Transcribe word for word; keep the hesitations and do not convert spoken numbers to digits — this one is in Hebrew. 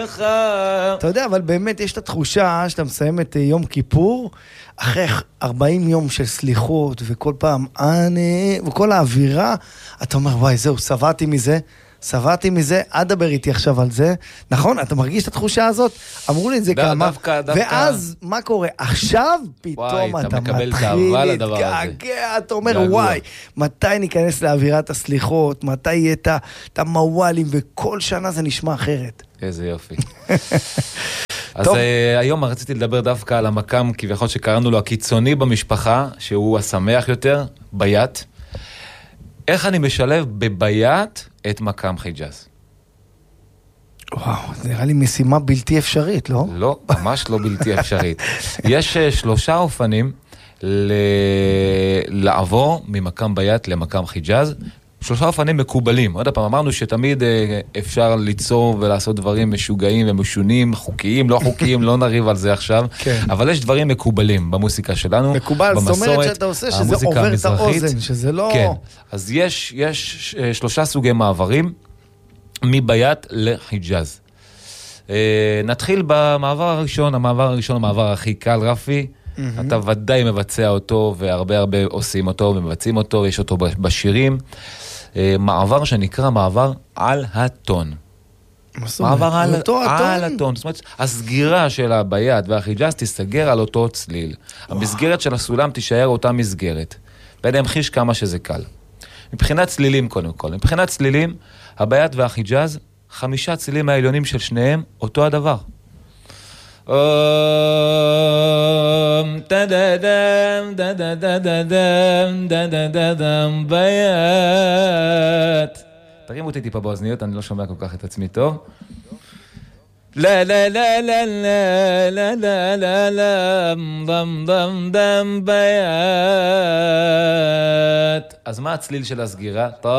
אתה יודע, אבל באמת יש את התחושה שאתה מסיים את יום כיפור, אחרי ארבעים יום של סליחות, וכל פעם אני, וכל האווירה, אתה אומר, וואי, זהו, שבעתי מזה, שבעתי מזה, אל דבר איתי עכשיו על זה. נכון, אתה מרגיש את התחושה הזאת? אמרו לי את זה כמה. דווקא, דווקא. ואז, מה קורה? עכשיו פתאום וואי, אתה אתה מקבל מתחיל תאווה לדבר הזה. להתגעגע, אתה אומר, געגוע. וואי, מתי ניכנס לאווירת הסליחות? מתי יהיה את ה- את המוואלים? וכל שנה זה נשמע אחרת. איזה יופי. אז uh, היום רציתי לדבר דווקא על המקם, כביכול שקראנו לו הקיצוני במשפחה, שהוא השמח יותר, ביית. איך אני משלב בביית את מקם חיג'אז? וואו, זה נראה לי משימה בלתי אפשרית, לא? לא, ממש לא בלתי אפשרית. יש uh, שלושה אופנים ל... לעבור ממקם ביית למקם חיג'אז, שלושה אופנים מקובלים. עוד פעם, אמרנו שתמיד אפשר ליצור ולעשות דברים משוגעים ומשונים, חוקיים, לא חוקיים, לא נריב על זה עכשיו, כן. אבל יש דברים מקובלים במוסיקה שלנו, מקובל, זאת במסורת, אומרת שאתה עושה שזה המוזיקה עובר את המזרחית. האוזן, שזה לא... כן, אז יש, יש שלושה סוגי מעברים, מביית לחיג'אז. נתחיל במעבר הראשון, המעבר הראשון, המעבר הכי קל, רפי, אתה ודאי מבצע אותו, והרבה הרבה עושים אותו ומבצעים אותו, יש אותו בשירים. מעבר שנקרא מעבר על הטון. מעבר על, על הטון. זאת אומרת, הסגירה של הביית והחיג'אז תיסגר על אותו צליל. המסגרת של הסולם תישאר אותה מסגרת. ואני אמחיש כמה שזה קל. מבחינת צלילים קודם כל. מבחינת צלילים, הביית והחיג'אז, חמישה צלילים העליונים של שניהם, אותו הדבר. אום תדדם דדדדדם דדדדדם ביית. תרימו אותי טיפה באוזניות, אני לא שומע כל כך את עצמי טוב. לה לה לה לה לה לה לה לה לה דם דם דם ביית. אז מה הצליל של הסגירה?